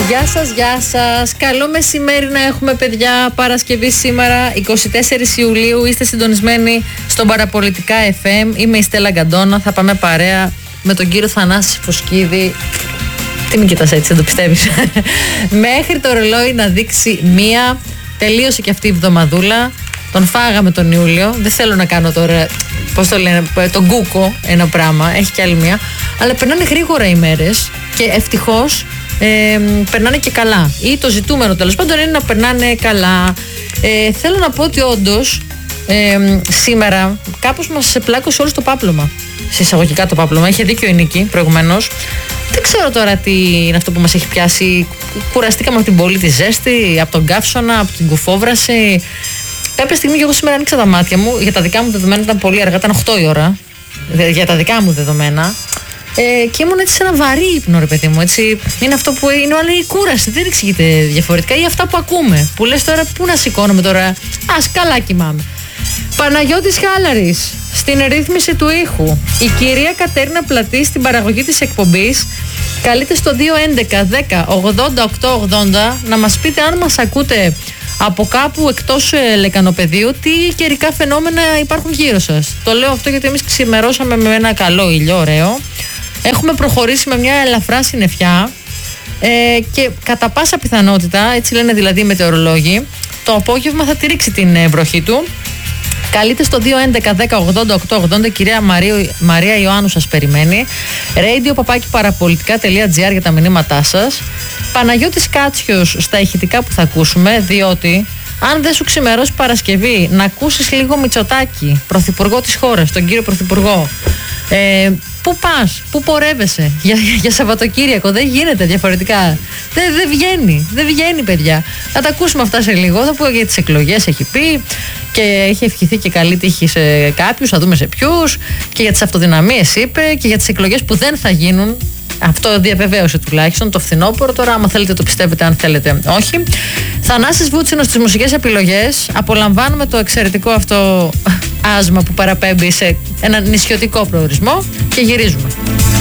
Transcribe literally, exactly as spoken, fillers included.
Γεια σας, γεια σας. Καλό μεσημέρι να έχουμε, παιδιά. Παρασκευή σήμερα, εικοστή τέταρτη Ιουλίου. Είστε συντονισμένοι στον Παραπολιτικά εφ εμ. Είμαι η Στέλλα Γκαντόνα. Θα πάμε παρέα με τον κύριο Θανάση Φωσκίδη. Τι μην κοιτάς έτσι, δεν το πιστεύεις. Μέχρι το ρολόι να δείξει μία. Τελείωσε και αυτή η εβδομαδούλα. Τον φάγαμε τον Ιούλιο. Δεν θέλω να κάνω τώρα, πώς το λένε, τον κούκο ένα πράγμα. Έχει κι άλλη μία. Αλλά περνάνε γρήγορα οι μέρες και ευτυχώς ε, περνάνε και καλά. Ή το ζητούμενο τέλος πάντων είναι να περνάνε καλά. Ε, θέλω να πω ότι όντως ε, σήμερα κάπως μας πλάκωσε όλο το πάπλωμα. Σε εισαγωγικά το πάπλωμα. Είχε δίκιο η Νίκη προηγουμένως. Δεν ξέρω τώρα τι είναι αυτό που μας έχει πιάσει. Κουραστήκαμε από την πολύ τη ζέστη, από τον καύσωνα, από την κουφόβραση. Κάποια στιγμή και εγώ σήμερα άνοιξα τα μάτια μου. Για τα δικά μου δεδομένα ήταν πολύ αργά, ήταν οκτώ η ώρα. Για τα δικά μου δεδομένα. Ε, και ήμουν έτσι σε ένα βαρύ ύπνο, ρε παιδί μου. Έτσι. Είναι αυτό που είναι όλη η κούραση. Δεν εξηγείται διαφορετικά. Ή αυτά που ακούμε. Που λες τώρα, πού να σηκώνομαι τώρα. Ας καλά κοιμάμαι. Παναγιώτης Χάλαρης στην ρύθμιση του ήχου. Η κυρία Κατέρινα Πλατή στην παραγωγή της εκπομπής. Καλείτε στο δύο έντεκα δέκα ογδόντα οκτώ ογδόντα να μας πείτε αν μας ακούτε από κάπου εκτός ε, λεκανοπεδίου, τι καιρικά φαινόμενα υπάρχουν γύρω σας. Το λέω αυτό γιατί εμείς ξημερώσαμε με ένα καλό ήλιο, ωραίο. Έχουμε προχωρήσει με μια ελαφρά συννεφιά ε, και κατά πάσα πιθανότητα, έτσι λένε δηλαδή οι μετεωρολόγοι, το απόγευμα θα τη ρίξει την ε, βροχή του. Καλείτε στο δύο έντεκα δέκα ογδόντα οκτώ ογδόντα, η κυρία Μαρία, Μαρία Ιωάννου σας περιμένει. radio παπάκι παραπολιτικά τελεία τζι άρ για τα μηνύματά σας. Παναγιώτης Κάτσιος στα ηχητικά που θα ακούσουμε, διότι αν δεν σου ξημερώσει Παρασκευή να ακούσεις λίγο Μητσοτάκη, πρωθυπουργό της χώρας, τον κύριο πρωθυπουργό, ε, πού πας, πού πορεύεσαι για, για Σαββατοκύριακο, δεν γίνεται διαφορετικά. Δεν, δεν βγαίνει, δεν βγαίνει, παιδιά. Θα τα ακούσουμε αυτά σε λίγο. Θα πω για τις εκλογές, έχει πει και έχει ευχηθεί και καλή τύχη σε κάποιους, θα δούμε σε ποιους, και για τις αυτοδυναμίες είπε, και για τις εκλογές που δεν θα γίνουν. Αυτό διαβεβαίωσε τουλάχιστον το φθινόπωρο. Τώρα, άμα θέλετε, το πιστεύετε, αν θέλετε, όχι. Θανάσης Βούτσινος στις μουσικές επιλογές. Απολαμβάνουμε το εξαιρετικό αυτό άσμα που παραπέμπει σε ένα νησιωτικό προορισμό και γυρίζουμε.